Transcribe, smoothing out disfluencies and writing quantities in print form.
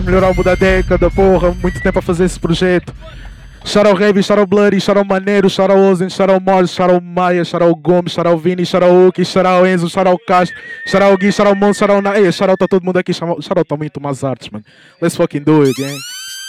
Melhor álbum da década, porra, muito tempo a fazer esse projeto. Shout out Heavy, shout out Bloody, shout out Maneiro, shout out Ozen, shout out Morris, shout out Maia, shout out Gomes, shout out Vini, shout out Uki, shout out Enzo, shout out Castro, shout out Gui, shout out Mon, shout out shout out tá todo mundo aqui, shout out também Tomás Artes, mano. Let's fucking do it, gang.